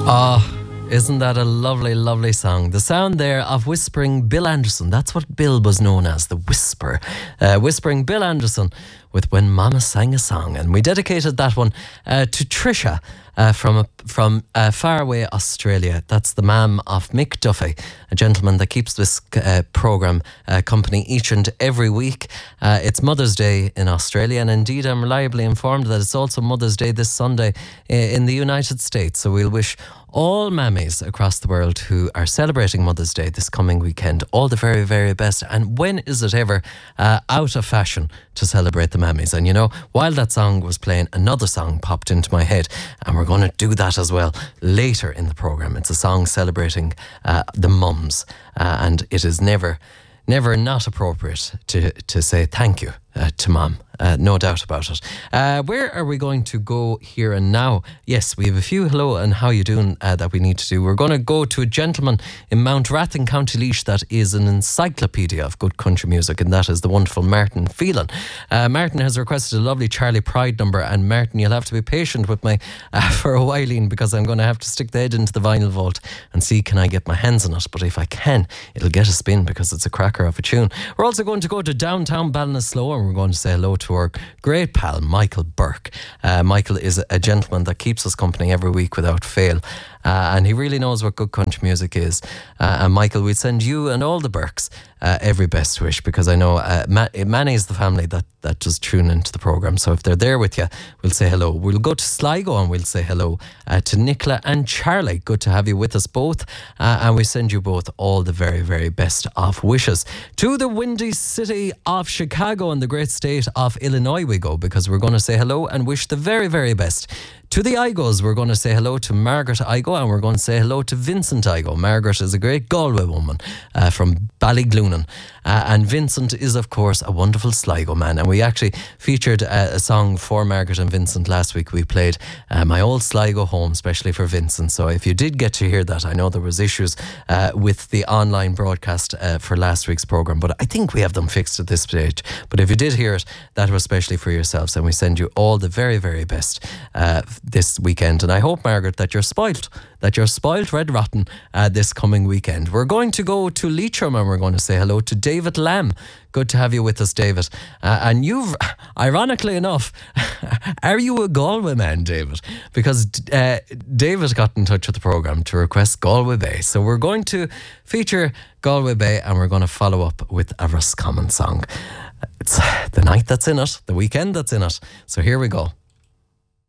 Isn't that a lovely, lovely song? The sound there of Whispering Bill Anderson. That's what Bill was known as, the Whisper. Whispering Bill Anderson with When Mama Sang a Song. And we dedicated that one to Trisha from faraway Australia. That's the mam of Mick Duffy, a gentleman that keeps this programme company each and every week. It's Mother's Day in Australia, and indeed I'm reliably informed that it's also Mother's Day this Sunday in the United States. So we'll wish all mammies across the world who are celebrating Mother's Day this coming weekend all the very, very best. And when is it ever out of fashion to celebrate the mammies? And you know, while that song was playing, another song popped into my head, and we're going to do that as well later in the programme. It's a song celebrating the mums, and it is never not appropriate to say thank you to mum. No doubt about it. Where are we going to go here and now? Yes, we have a few hello and how you doing that we need to do. We're going to go to a gentleman in Mount Rathlin, County Laois, that is an encyclopedia of good country music, and that is the wonderful Martin Phelan. Martin has requested a lovely Charlie Pride number, and Martin, you'll have to be patient with me for a while, because I'm going to have to stick the head into the vinyl vault and see can I get my hands on it. But if I can, it'll get a spin because it's a cracker of a tune. We're also going to go to downtown Ballinasloe, and we're going to say hello to our great pal Michael Burke. Michael is a gentleman that keeps us company every week without fail, and he really knows what good country music is. And Michael, we send you and all the Burkes every best wish, because I know Manny is the family that does tune into the programme. So if they're there with you, we'll say hello. We'll go to Sligo and we'll say hello to Nicola and Charlie. Good to have you with us both, and we send you both all the very, very best of wishes. To the windy city of Chicago and the great state of Illinois we go, because we're going to say hello and wish the very, very best to the Igos. We're going to say hello to Margaret Igo, and we're going to say hello to Vincent Igo. Margaret is a great Galway woman from Ballyglunan, and Vincent is, of course, a wonderful Sligo man. And we actually featured a song for Margaret and Vincent last week. We played My Old Sligo Home, especially for Vincent. So if you did get to hear that, I know there was issues with the online broadcast for last week's programme, but I think we have them fixed at this stage. But if you did hear it, that was especially for yourselves, and we send you all the very, very best this weekend. And I hope, Margaret, that you're spoilt red rotten this coming weekend. We're going to go to Leitrim, and we're going to say hello to David Lamb. Good to have you with us, David. And you've, ironically enough, are you a Galway man, David? Because David got in touch with the programme to request Galway Bay. So we're going to feature Galway Bay, and we're going to follow up with a Roscommon song. It's the night that's in it, the weekend that's in it. So here we go.